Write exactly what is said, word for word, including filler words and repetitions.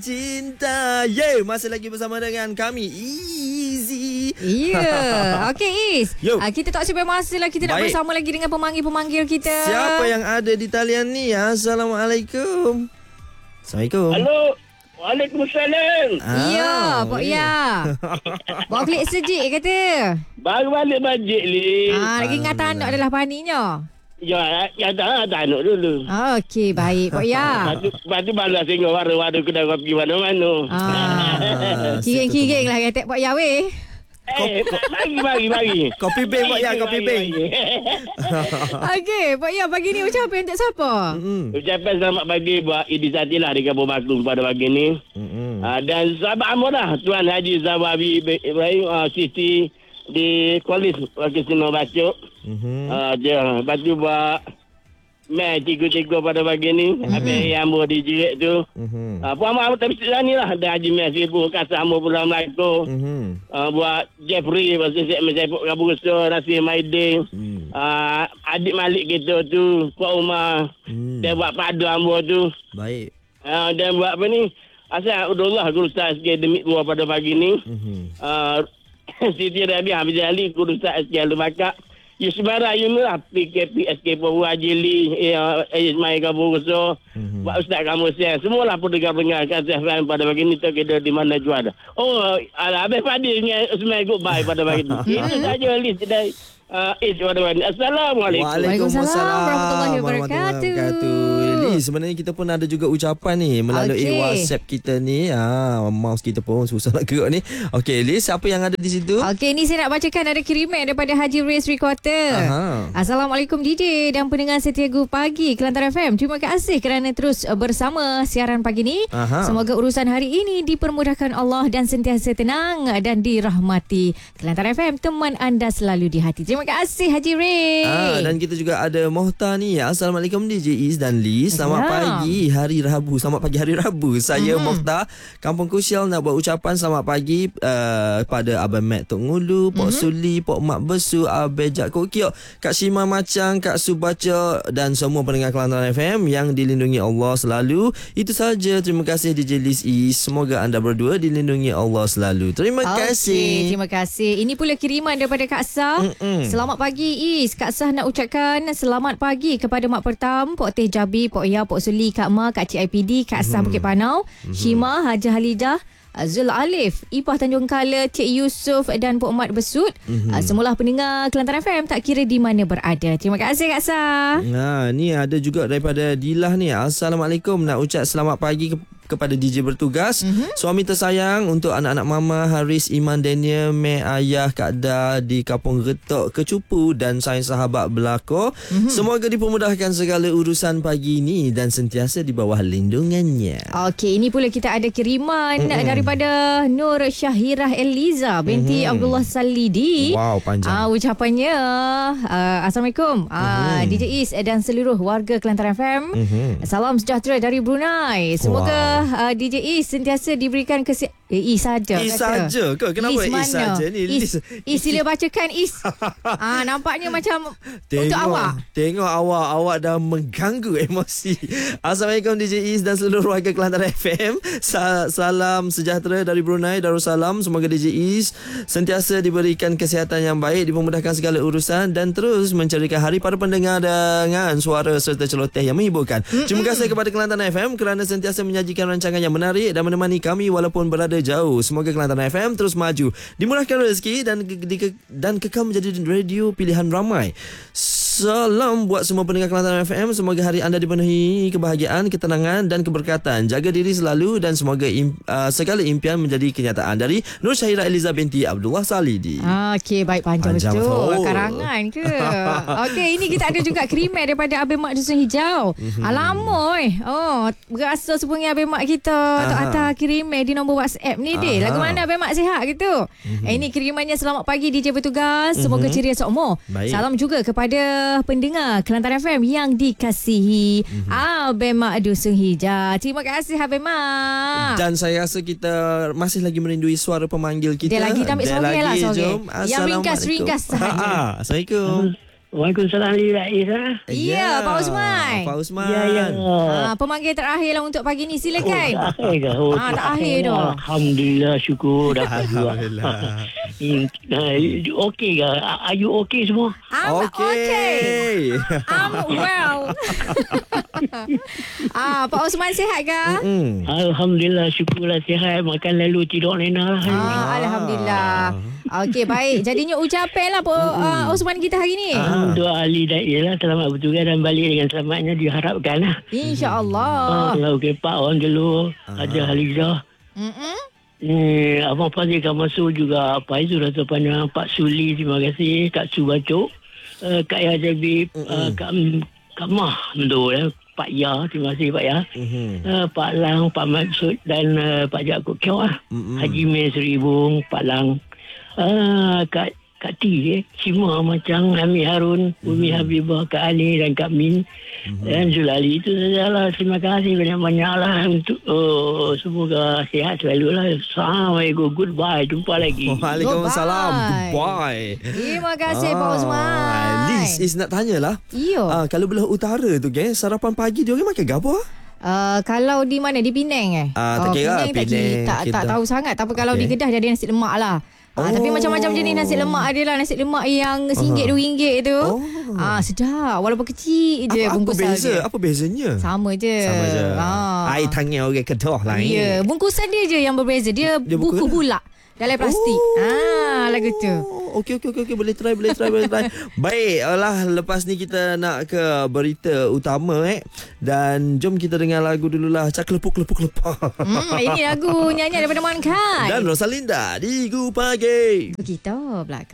Cinta. Yeah, masih lagi bersama dengan kami Easy. Ya, yeah. Okey Is. Yo. Uh, kita tak sampai masa lah. Kita nak Baik. bersama lagi dengan pemanggil-pemanggil kita. Siapa yang ada di talian ni? Assalamualaikum. Assalamualaikum. Halo. Waalaikumsalam. Ya, Pok Ya. Bawa klik sejik kata. Baru balik masjid ni. Ah, lagi ngata anak adalah paninya. Ya, ya tak tak nak dulu. Ah, okey, baik Pok Ya. Lepas tu, lepas tu balas tengok warna-warna kedai kopi mana-mana. Ah, kiring-kiring lah kata Pok Ya weh. Eh, bagi, bagi, bagi. Kopi peng Pak Ya, kopi peng. Okey, Pok Ya pagi ni ucapan untuk siapa? Hmm. Ucapan selamat pagi buat Idisatilah di Kampung Bakung pada pagi ni. Hmm. Uh, dan sahabat amunah Tuan Haji Zawabi Ibrahim uh, Siti di Kualis Wakil Sino Bacok. Hmm. Uh, dia lepas tu buat Mai cikgu-cikgu pada pagi ni. Mm-hmm. Habis yang buat di jerit tu. Hmm. Uh, Puan Mahmud tapi sekarang ni lah. Ada Haji Mai Sibu Kasar Amur Pulau Melaka. Hmm. Uh, buat Jeffrey pasal saya menyebut Kabu Kesor Nasir Maidin. Hmm. Uh, adik Malik kita tu Puan Umar. Hmm. Dia buat padu Amur tu. Baik. Uh, dia buat apa ni? Asal Udullah Guru Ustaz Akademik dua pada pagi ni. Hmm. Uh, Siti Rabi Habib Ali Guru Ustaz Akademik Bakak. Yusbara Yunus P K P S K Pawu Ajili Ismail Kabu Kesor. Hmm. Pak Ustaz kamu siang. Semualah pendengar-pendengar Kasih Fan pada pagi ni kita di mana juara. Oh, Habib Fadil dengan Ismail goodbye pada pagi ni. Itu saja list dari uh, Is pada pagi ni. Assalamualaikum. Waalaikumsalam warahmatullahi wabarakatuh. Li, sebenarnya kita pun ada juga ucapan ni melalui Okey. WhatsApp kita ni. Ah, mouse kita pun susah nak gerak ni. Okey, Li, siapa yang ada di situ? Okey, ni saya nak bacakan ada kiriman daripada Haji Rais Recorder. Aha. Assalamualaikum D J dan pendengar setia Gu Pagi Kelantan F M. Terima kasih kerana terus bersama siaran pagi ni. Aha. Semoga urusan hari ini dipermudahkan Allah dan sentiasa tenang dan dirahmati. Kelantan F M, teman anda selalu di hati. Terima kasih Haji Rais. Ah, dan kita juga ada Mohta ni. Assalamualaikum D J Is dan Lee. Selamat Ya. pagi hari Rabu. Selamat pagi hari Rabu. Saya Mhm. Mohta, Kampung Kusial nak buat ucapan selamat pagi uh, pada Abang Mat Tok Ngulu, Pok Mhm. Suli, Pok Mak Besu, Abang Jak Kok Kiok, Kak Shima Macang, Kak Subaca dan semua pendengar Kelantan F M yang dilindungi Allah selalu. Itu saja. Terima kasih D J Liz Is. Semoga anda berdua dilindungi Allah selalu. Terima Okey, kasih. terima kasih. Ini pula kiriman daripada Kak Sah. Mm-mm. Selamat pagi Is. Kak Sah nak ucapkan selamat pagi kepada Mak Pertam, Pok Teh Jabi, Pok Ya, Pok Suli, Kak Ma, Kak Cik I P D, Kak Sah Bukit Panau, Shima, Haji Halidah, Zul Alif, Ipah Tanjung Kala, Cik Yusuf dan Pok Mat Besut. Mm-hmm. Semualah pendengar Kelantan F M tak kira di mana berada. Terima kasih Kak Sah. Nah, ni ada juga daripada Dilah ni. Assalamualaikum. Nak ucap selamat pagi ke- kepada D J bertugas. Mm-hmm. Suami tersayang untuk anak-anak mama Haris, Iman, Daniel, Meh, Ayah, Kak Da di Kampung Getok, Kecupu dan saya sahabat belakor. Mm-hmm. Semoga dipermudahkan segala urusan pagi ini dan sentiasa di bawah lindungannya. Okey, ini pula kita ada kiriman mm-hmm. daripada Nur Syahirah Eliza binti mm-hmm. Abdullah Salidi. Wow, panjang. Ah, ucapannya uh, Assalamualaikum uh, Mhm. D J Is dan seluruh warga Kelantan F M. Mhm. Salam sejahtera dari Brunei. Semoga uh, D J Is sentiasa diberikan kesihatan. Eh, Is saja. Is saja ke? Kenapa Is saja ni? Is, Is sila bacakan Is. Ah, nampaknya macam untuk awak. Tengok awak Awak dah mengganggu emosi. Assalamualaikum D J Is dan seluruh warga Kelantan F M. Sa- Salam sejahtera dari Brunei Darussalam. Semoga D J Is sentiasa diberikan kesihatan yang baik, dipermudahkan segala urusan dan terus mencerikan hari para pendengar dengan suara serta celoteh yang menghibur. Terima kasih kepada Kelantan F M kerana sentiasa menyajikan rancangan yang menarik dan menemani kami walaupun berada jauh. Semoga Kelantan F M terus maju, dimurahkan rezeki dan ke- di- dan kekal menjadi radio pilihan ramai. Salam buat semua pendengar Kelantan F M. Semoga hari anda dipenuhi kebahagiaan, ketenangan dan keberkatan. Jaga diri selalu dan semoga im, uh, segala impian menjadi kenyataan. Dari Nur Syahirah Eliza binti Abdullah Salidi. Ah, okey, baik, panjang, Panjang betul. betul. Karangan ke? Okey, ini kita ada juga kiriman daripada Abang Mak Dusun Hijau. Mhm. Alamoy. Oh, berasa sebenarnya Abang Mak kita Tok Aha. Atta kiriman di nombor WhatsApp ni deh. Aha. Lagu mana Abang Mak sihat gitu? Mhm. Eh, ini kirimannya selamat pagi D J bertugas. Semoga Mhm. ceria seumur. Baik. Salam juga kepada pendengar Kelantan F M yang dikasihi. Mhm. Abang Mak Dusun Hijau. Terima kasih Abang Mak. Dan saya rasa kita masih lagi merindui suara pemanggil kita. Dia lagi, kita ambil Dia sore lagi, lah, sore. jom. Yang ringkas-ringkas Assalamualaikum. sahaja. Ha, Assalamualaikum. Waalaikumsalam Rais. Ha? Ya, Pak Osman. Pak Osman. Ya, ya. Ah, pemanggil terakhir lah untuk pagi ni. Silakan. Oh, terakhir ke? Oh, Ah, terakhir dah. Alhamdulillah, syukur. Alhamdulillah. Okey ke? Are you okay semua? I'm okay. Okay. I'm well. ah, Pak Osman sihat ke? Mm. Alhamdulillah, syukurlah sihat. Makan lalu, tidur lena lah. Ah, Alhamdulillah. Okey, baik. Jadinya ucapan lah Pak uh, Osman kita hari ni. Ah. Doa ahli dan ialah selamat bertugas dan balik dengan selamatnya diharapkan lah. InsyaAllah. Ah, kalau kepak orang dulu, ada Halizah. Mm-mm. Eh, Abang Fazil kan masuk juga. Pak Izu Rasa Pandang, Pak Suli, terima kasih. Kak Su Bacok, uh, Kak Ya Jabib, uh, Kak, Kak Mah, betul ya. Pak Ya, terima kasih Pak Ya. Mm-hmm. Uh, Pak Lang, Pak Maksud dan uh, Pak Jakob Kyo lah. Mm-mm. Haji Mei Seribung, Pak Lang. Uh, Kak Kak T, eh. Cima Macang, Ami Harun, Umi mm-hmm. Habibah, Kak Ali dan Kak Min. Mm-hmm. Dan Zulali. Itu sajalah. Terima kasih banyak-banyak lah untuk oh, semoga sihat selalu lah. Assalamualaikum. Goodbye. Jumpa lagi. Waalaikumsalam. Goodbye. Goodbye. Terima kasih Pak Osman. Liz, Is nak tanyalah. Ya. Ah, kalau belah utara tu geng, sarapan pagi dia orang makan gapo ah? Uh, kalau di mana? Di Penang eh? Ah, tak kira, Penang, tak, Penang, tak, tak Kedah. tahu sangat. Tapi kalau Okey. di Kedah dia ada nasi lemak lah. Ah, Oh. Tapi macam-macam jenis nasi lemak dia lah. Nasi lemak yang RM1, RM2 tu. Oh. Ah, sedap. Walaupun kecil je Apa, apa bungkusan beza? dia. Apa bezanya? Sama je. Sama je. Ah. Air tangan orang Kedah lah. Ya, yeah. Bungkusan dia je yang berbeza. Dia, Dia buku buku bulat dalam plastik. Oh. Ah, lagu tu. Okey, okey, okey. Okay. Boleh try, boleh try, boleh try. Baik, alah, lepas ni kita nak ke berita utama eh. Dan jom kita dengar lagu dululah. Cak kelepuk-kelepuk-kelepuk. Hmm, ini lagu nyanyian daripada Mankai. Dan Rosalinda di Gu Pagi. Kita belakang.